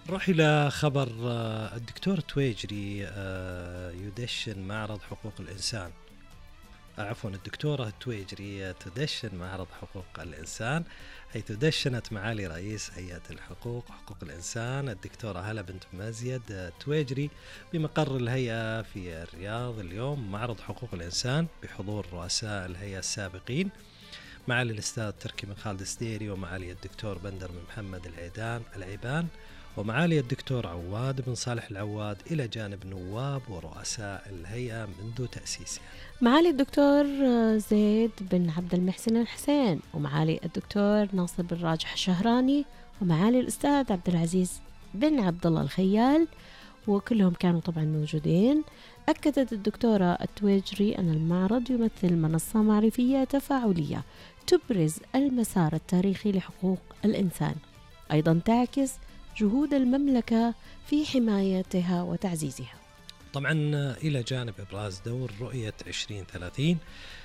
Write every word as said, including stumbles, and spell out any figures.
نروح إلى خبر آه، الدكتور تويجري آه، يدشن معرض حقوق الإنسان. عفوا الدكتورة التويجري تدشن معرض حقوق الإنسان، حيث دشنت معالي رئيس هيئة الحقوق حقوق الإنسان الدكتورة هلا بنت مزيد التويجري بمقر الهيئة في الرياض اليوم معرض حقوق الإنسان بحضور رؤساء الهيئة السابقين، معالي الأستاذ تركي بن خالد السديري، ومعالي الدكتور بندر بن محمد العيدان العيبان، ومعالي الدكتور عواد بن صالح العواد، إلى جانب نواب ورؤساء الهيئة منذ تأسيسها. معالي الدكتور زيد بن عبد المحسن الحسين، ومعالي الدكتور ناصر بن راجح الشهراني، ومعالي الأستاذ عبد العزيز بن عبد الله الخيال، وكلهم كانوا طبعا موجودين. أكدت الدكتورة التويجري أن المعرض يمثل منصة معرفية تفاعلية تبرز المسار التاريخي لحقوق الإنسان، أيضا تعكس جهود المملكة في حمايتها وتعزيزها. طبعا إلى جانب إبراز دور رؤية عشرين ثلاثين